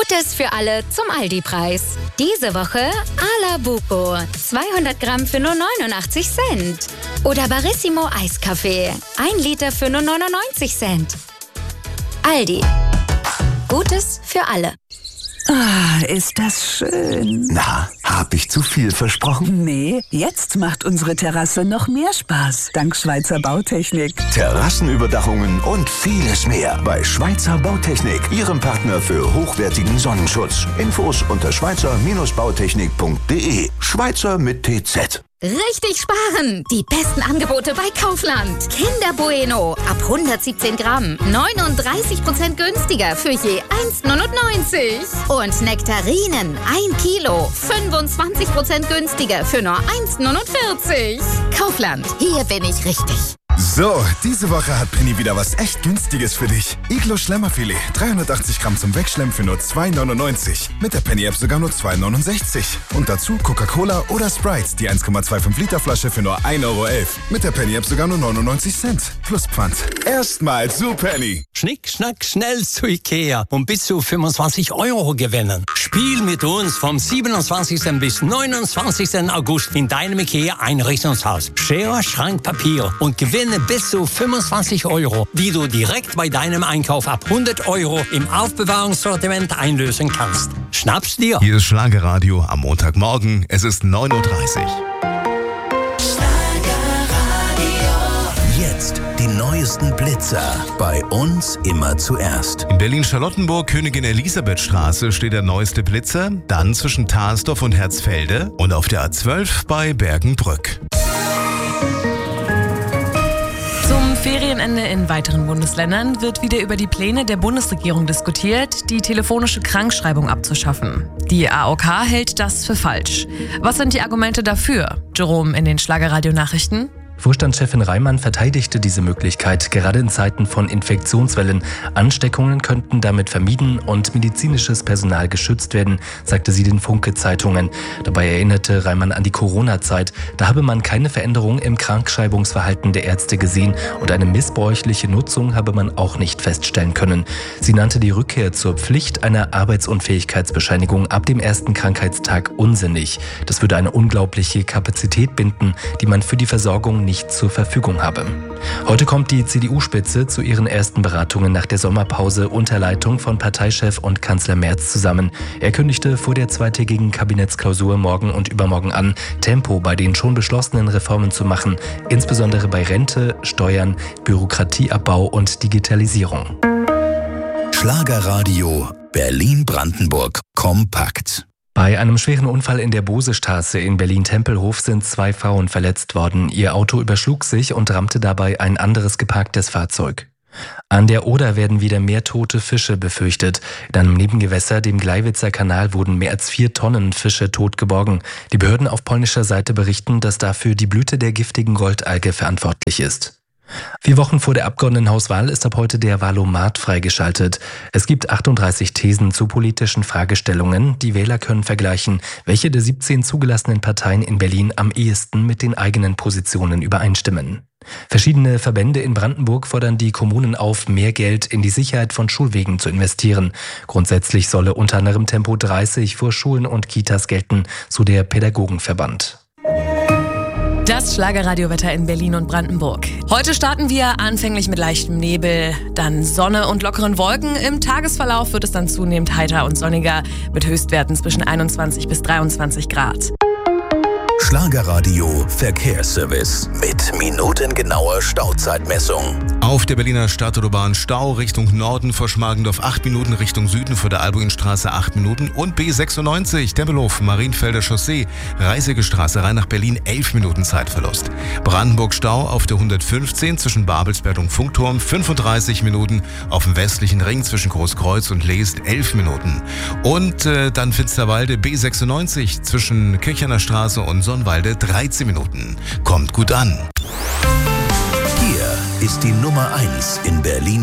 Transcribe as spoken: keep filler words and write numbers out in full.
Gutes für alle zum Aldi-Preis. Diese Woche Ala Buco, zweihundert Gramm für nur neunundachtzig Cent. Oder Barissimo Eiskaffee, ein Liter für nur neunundneunzig Cent. Aldi. Gutes für alle. Ah, ist das schön. Na, hab ich zu viel versprochen? Nee, jetzt macht unsere Terrasse noch mehr Spaß, dank Schweizer Bautechnik. Terrassenüberdachungen und vieles mehr bei Schweizer Bautechnik, Ihrem Partner für hochwertigen Sonnenschutz. Infos unter schweizer bautechnik punkt de. Schweizer mit T Z. Richtig sparen! Die besten Angebote bei Kaufland. Kinder Bueno ab hundertsiebzehn Gramm. neununddreißig Prozent günstiger für je eins neunundneunzig. Und Nektarinen ein Kilo. fünfundzwanzig Prozent günstiger für nur eins neunundvierzig. Kaufland, hier bin ich richtig. So, diese Woche hat Penny wieder was echt Günstiges für dich. Iglo Schlemmerfilet, dreihundertachtzig Gramm zum Wegschlemmen für nur zwei neunundneunzig. Mit der Penny-App sogar nur zwei neunundsechzig. Und dazu Coca-Cola oder Sprite, die eins Komma fünfundzwanzig Liter Flasche für nur ein Euro elf. Mit der Penny-App sogar nur neunundneunzig Cent. Plus Pfand. Erstmal zu Penny. Schnick, schnack, schnell zu Ikea und bis zu fünfundzwanzig Euro gewinnen. Spiel mit uns vom siebenundzwanzigsten bis neunundzwanzigsten August in deinem Ikea-Einrichtungshaus. Schere, Schrank, Papier und gewinne bis zu fünfundzwanzig Euro, die du direkt bei deinem Einkauf ab hundert Euro im Aufbewahrungssortiment einlösen kannst. Schnapp's dir! Hier ist Schlagerradio am Montagmorgen. Es ist neun Uhr dreißig. Jetzt die neuesten Blitzer. Bei uns immer zuerst. In Berlin-Charlottenburg, Königin Elisabeth-Straße steht der neueste Blitzer, dann zwischen Tarsdorf und Herzfelde und auf der A zwölf bei Bergenbrück. Zum Ferienende in weiteren Bundesländern wird wieder über die Pläne der Bundesregierung diskutiert, die telefonische Krankschreibung abzuschaffen. Die A O K hält das für falsch. Was sind die Argumente dafür? Jerome in den Schlagerradio-Nachrichten. Vorstandschefin Reimann verteidigte diese Möglichkeit, gerade in Zeiten von Infektionswellen. Ansteckungen könnten damit vermieden und medizinisches Personal geschützt werden, sagte sie den Funke-Zeitungen. Dabei erinnerte Reimann an die Corona-Zeit. Da habe man keine Veränderung im Krankschreibungsverhalten der Ärzte gesehen und eine missbräuchliche Nutzung habe man auch nicht feststellen können. Sie nannte die Rückkehr zur Pflicht einer Arbeitsunfähigkeitsbescheinigung ab dem ersten Krankheitstag unsinnig. Das würde eine unglaubliche Kapazität binden, die man für die Versorgung nicht zur Verfügung habe. Heute kommt die C D U-Spitze zu ihren ersten Beratungen nach der Sommerpause unter Leitung von Parteichef und Kanzler Merz zusammen. Er kündigte vor der zweitägigen Kabinettsklausur morgen und übermorgen an, Tempo bei den schon beschlossenen Reformen zu machen, insbesondere bei Rente, Steuern, Bürokratieabbau und Digitalisierung. Schlagerradio Berlin-Brandenburg kompakt. Bei einem schweren Unfall in der Bosestraße in Berlin-Tempelhof sind zwei Frauen verletzt worden. Ihr Auto überschlug sich und rammte dabei ein anderes geparktes Fahrzeug. An der Oder werden wieder mehr tote Fische befürchtet. In einem Nebengewässer, dem Gleiwitzer Kanal, wurden mehr als vier Tonnen Fische tot geborgen. Die Behörden auf polnischer Seite berichten, dass dafür die Blüte der giftigen Goldalge verantwortlich ist. Vier Wochen vor der Abgeordnetenhauswahl ist ab heute der Wahlomat freigeschaltet. Es gibt achtunddreißig Thesen zu politischen Fragestellungen. Die Wähler können vergleichen, welche der siebzehn zugelassenen Parteien in Berlin am ehesten mit den eigenen Positionen übereinstimmen. Verschiedene Verbände in Brandenburg fordern die Kommunen auf, mehr Geld in die Sicherheit von Schulwegen zu investieren. Grundsätzlich solle unter anderem Tempo dreißig vor Schulen und Kitas gelten, so der Pädagogenverband. Das Schlagerradiowetter in Berlin und Brandenburg. Heute starten wir anfänglich mit leichtem Nebel, dann Sonne und lockeren Wolken. Im Tagesverlauf wird es dann zunehmend heiter und sonniger mit Höchstwerten zwischen einundzwanzig bis dreiundzwanzig Grad. Schlagerradio Verkehrsservice mit minutengenauer Stauzeitmessung. Auf der Berliner Stadtautobahn Stau Richtung Norden vor Schmargendorf acht Minuten, Richtung Süden vor der Albuinstraße acht Minuten und B sechsundneunzig Tempelhof Marienfelder Chaussee Reißige Straße rein nach Berlin elf Minuten Zeitverlust. Brandenburg Stau auf der hundertfünfzehn zwischen Babelsberg und Funkturm fünfunddreißig Minuten, auf dem westlichen Ring zwischen Großkreuz und Leest elf Minuten. Und äh, dann Finsterwalde B sechsundneunzig zwischen Kirchner Straße und Sonnwalde dreizehn Minuten. Kommt gut an. Hier ist die Nummer eins in Berlin.